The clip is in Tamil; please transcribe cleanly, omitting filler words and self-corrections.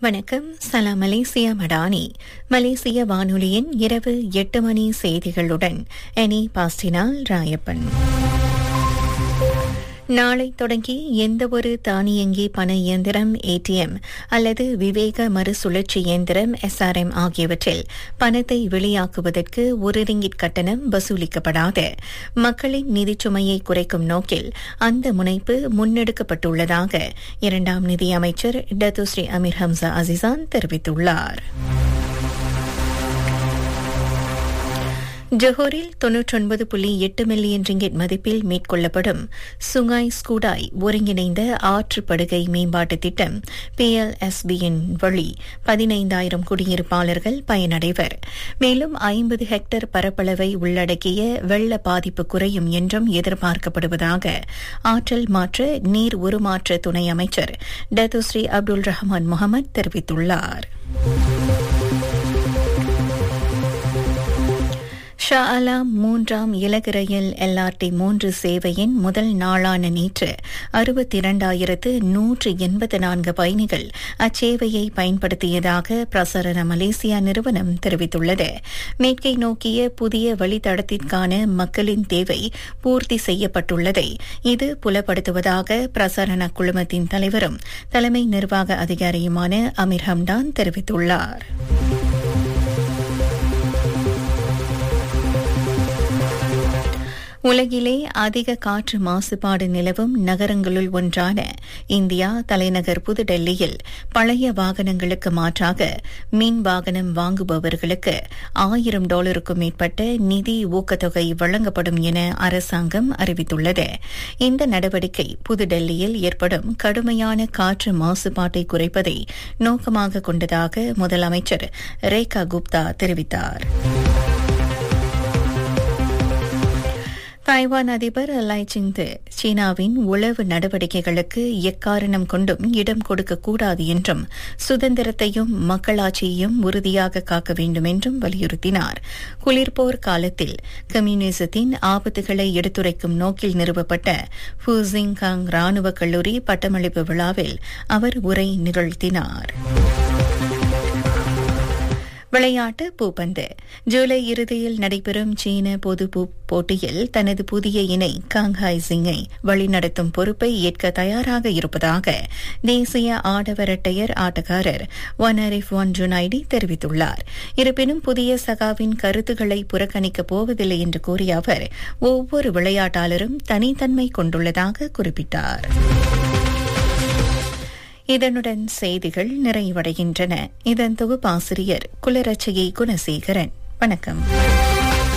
வணக்கம். சலாம் மலேசியா மடானி. மலேசிய வானொலியின் இரவு 8 மணி செய்திகளுடன் எனி பாஸ்டினால் ராயப்பன். நாளை தொடங்கி எந்தவொரு தானியங்கி பண இயந்திரம் ஏடிஎம் அல்லது விவேக மறுசுழற்சி இயந்திரம் எஸ்ஆர்எம் ஆகியவற்றில் பணத்தை வெளியாக்குவதற்கு ரிங்கிட் கட்டணம் வசூலிக்கப்படாது. மக்களின் நிதிச்சுமையை குறைக்கும் நோக்கில் அந்த முனைப்பு முன்னெடுக்கப்பட்டுள்ளதாக 2ஆம் நிதி அமைச்சர் டத்துஸ்ரீ அமீர் ஹம்சா அசிசான் தெரிவித்துள்ளார். ஜொஹோரில் 99.8 மில்லியன் ரிங்கிட் மதிப்பில் மேற்கொள்ளப்படும் சுங்காய் ஸ்கூடாய் ஒருங்கிணைந்த ஆற்றுப்படுகை மேம்பாட்டு திட்டம் PLSB-யின் வழி 15,000 குடியிருப்பாளர்கள் பயனடைவர். மேலும் 50 ஹெக்டேர் பரப்பளவை உள்ளடக்கிய வெள்ள பாதிப்பு குறையும் என்றும் எதிர்பார்க்கப்படுவதாக ஆற்றல் மாற்ற நீர் உருமாற்ற துணை அமைச்சர் டத்துஸ்ரீ அப்துல் ரஹ்மான் முகமது தெரிவித்துள்ளார். ஷா ஆலம் 3ஆம் இலகு ரயில் LRT 3 சேவையின் முதல் நாளான நேற்று 62,184 பயணிகள் அச்சேவையை பயன்படுத்தியதாக பிரசரண மலேசியா நிறுவனம் தெரிவித்துள்ளது. மேற்கை நோக்கிய புதிய வழித்தடத்திற்கான மக்களின் தேவை பூர்த்தி செய்யப்பட்டுள்ளதை இது புலப்படுத்துவதாக பிரசரண குழுமத்தின் தலைவரும் தலைமை நிர்வாக அதிகாரியுமான அமீர் ஹம்டான் தெரிவித்துள்ளார். உலகிலே அதிக காற்று மாசுபாடு நிலவும் நகரங்களுள் ஒன்றான இந்தியா தலைநகர் புதுடெல்லியில் பழைய வாகனங்களுக்கு மாற்றாக மின் வாகனம் வாங்குபவர்களுக்கு $1,000 மேற்பட்ட நிதி ஊக்கத்தொகை வழங்கப்படும் என அரசாங்கம் அறிவித்துள்ளது. இந்த நடவடிக்கை புதுடெல்லியில் ஏற்படும் கடுமையான காற்று மாசுபாட்டை குறைப்பதை நோக்கமாக கொண்டதாக முதலமைச்சர் ரேகா குப்தா தெரிவித்தார். தாய்வான் அதிபர் லை சிங்து சீனாவின் உளவு நடவடிக்கைகளுக்கு எக்காரணம் கொண்டும் இடம் கொடுக்கக்கூடாது என்றும் சுதந்திரத்தையும் மக்களாட்சியையும் உறுதியாக காக்க வேண்டும் என்றும் வலியுறுத்தினார். குளிர்போர் காலத்தில் கம்யூனிசத்தின் ஆபத்துகளை எடுத்துரைக்கும் நோக்கில் நிறுவப்பட்ட ஃபூசிங்காங் ராணுவ கல்லூரி பட்டமளிப்பு விழாவில் அவர் உரை நிகழ்த்தினார். விளையாட்டு பூப்பந்து. ஜூலை இறுதியில் நடைபெறும் சீன பொது போட்டியில் தனது புதிய இணை காங்ஹாய் சிங்கை வழிநடத்தும் பொறுப்பை ஏற்க தயாராக இருப்பதாக தேசிய ஆடவர் இரட்டையர் ஆட்டக்காரர் ஒனரிஃப் ஜுனைடி தெரிவித்துள்ளார். இருப்பினும் புதிய சகாவின் கருத்துக்களை புறக்கணிக்கப் போவதில்லை என்று கூறிய அவர் ஒவ்வொரு விளையாட்டாளரும் தனித்தன்மை கொண்டுள்ளதாக குறிப்பிட்டார். இதனுடன் செய்திகள் நிறைவடைகின்றன. இதன் தொகுப்பாசிரியர் குலரட்சகி குணசேகரன். வணக்கம்.